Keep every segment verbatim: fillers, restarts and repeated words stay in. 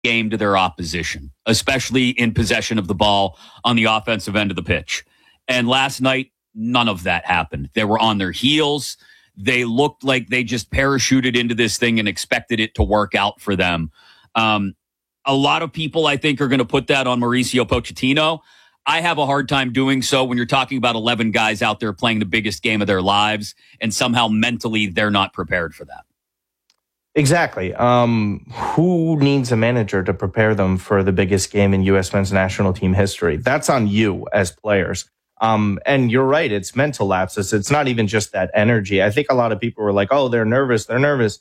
game to their opposition, especially in possession of the ball on the offensive end of the pitch. And last night, none of that happened. They were on their heels. They looked like they just parachuted into this thing and expected it to work out for them. Um, a lot of people, I think, are going to put that on Mauricio Pochettino. I have a hard time doing so when you're talking about eleven guys out there playing the biggest game of their lives, and somehow mentally they're not prepared for that. Exactly. Um, who needs a manager to prepare them for the biggest game in U S men's national team history? That's on you as players. Um, and you're right. It's mental lapses. It's not even just that energy. I think a lot of people were like, oh, they're nervous. They're nervous.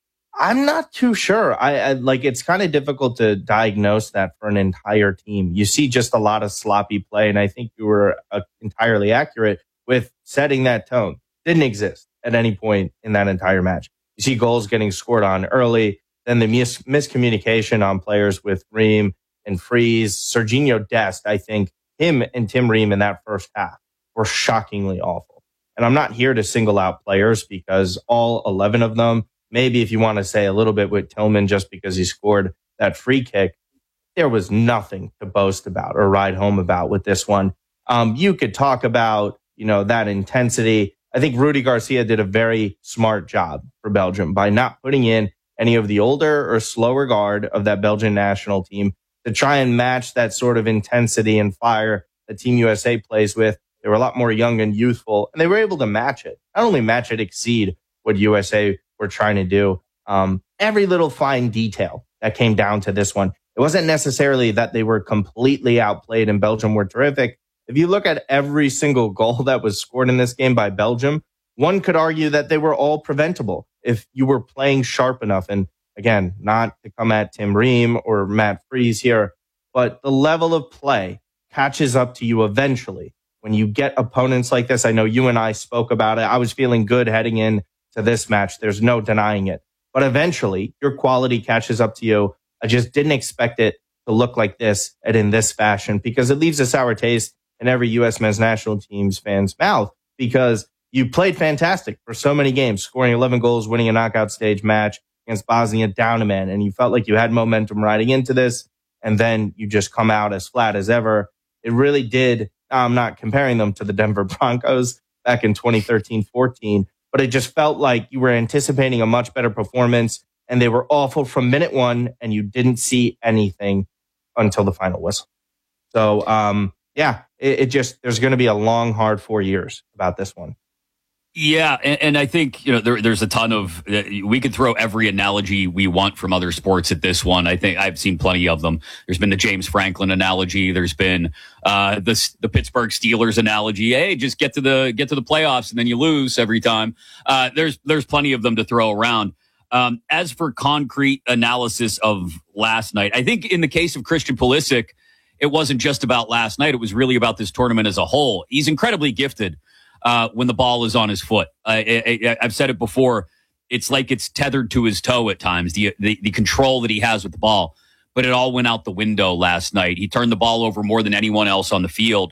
I'm not too sure. I, I like, it's kind of difficult to diagnose that for an entire team. You see just a lot of sloppy play. And I think you were uh, entirely accurate with setting that tone. Didn't exist at any point in that entire match. You see goals getting scored on early, then the mis- miscommunication on players with Ream and Freeze. Serginho Dest, I think him and Tim Ream in that first half were shockingly awful. And I'm not here to single out players because all eleven of them, maybe if you want to say a little bit with Tillman just because he scored that free kick, there was nothing to boast about or ride home about with this one. Um, you could talk about, you know, that intensity. I think Rudy Garcia did a very smart job for Belgium by not putting in any of the older or slower guard of that Belgian national team to try and match that sort of intensity and fire that Team U S A plays with. They were a lot more young and youthful, and they were able to match it. Not only match it, exceed what U S A were trying to do. Um, every little fine detail that came down to this one. It wasn't necessarily that they were completely outplayed and Belgium were terrific. If you look at every single goal that was scored in this game by Belgium, one could argue that they were all preventable if you were playing sharp enough. And again, not to come at Tim Ream or Matt Freeze here, but the level of play catches up to you eventually. When you get opponents like this, I know you and I spoke about it. I was feeling good heading in to this match. There's no denying it. But eventually, your quality catches up to you. I just didn't expect it to look like this and in this fashion because it leaves a sour taste in every U S men's national team's fans' mouth because you played fantastic for so many games, scoring eleven goals, winning a knockout stage match against Bosnia down a man, and you felt like you had momentum riding into this, and then you just come out as flat as ever. It really did. I'm not comparing them to the Denver Broncos back in twenty thirteen fourteen, but it just felt like you were anticipating a much better performance, and they were awful from minute one, and you didn't see anything until the final whistle. So, um, yeah, it, it just, there's going to be a long, hard four years about this one. Yeah, and, and I think, you know, there, there's a ton of, uh, we could throw every analogy we want from other sports at this one. I think I've seen plenty of them. There's been the James Franklin analogy. There's been uh, the the Pittsburgh Steelers analogy. Hey, just get to the get to the playoffs and then you lose every time. Uh, there's there's plenty of them to throw around. Um, as for concrete analysis of last night, I think in the case of Christian Pulisic, it wasn't just about last night. It was really about this tournament as a whole. He's incredibly gifted uh, when the ball is on his foot. I, I, I've said it before. It's like it's tethered to his toe at times, the, the the control that he has with the ball. But it all went out the window last night. He turned the ball over more than anyone else on the field.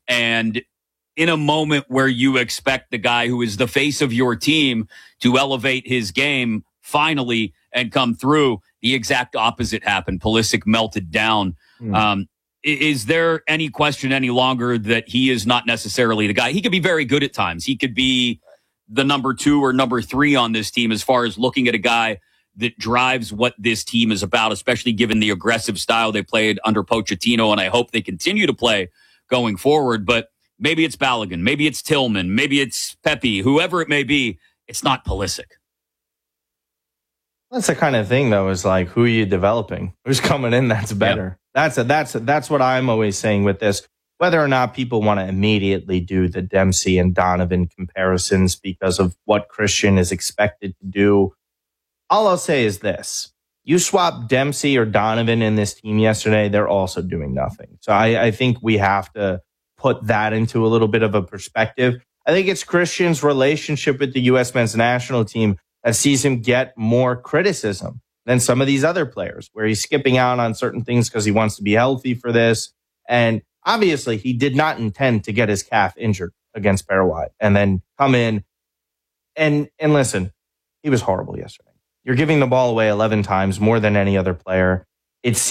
And in a moment where you expect the guy who is the face of your team to elevate his game finally and come through, the exact opposite happened. Pulisic melted down. Mm. Um, Is there any question any longer that he is not necessarily the guy? He could be very good at times. He could be the number two or number three on this team as far as looking at a guy that drives what this team is about, especially given the aggressive style they played under Pochettino, and I hope they continue to play going forward. But maybe it's Balogun, maybe it's Tillman, maybe it's Pepe, whoever it may be. It's not Pulisic. That's the kind of thing, though, is like, who are you developing? Who's coming in that's better? Yeah. That's a, that's a, that's what I'm always saying with this. Whether or not people want to immediately do the Dempsey and Donovan comparisons because of what Christian is expected to do, all I'll say is this. You swap Dempsey or Donovan in this team yesterday, they're also doing nothing. So I, I think we have to put that into a little bit of a perspective. I think it's Christian's relationship with the U S men's national team that sees him get more criticism than some of these other players, where he's skipping out on certain things because he wants to be healthy for this. And obviously, he did not intend to get his calf injured against Paraguay and then come in. And, and listen, he was horrible yesterday. You're giving the ball away eleven times, more than any other player. it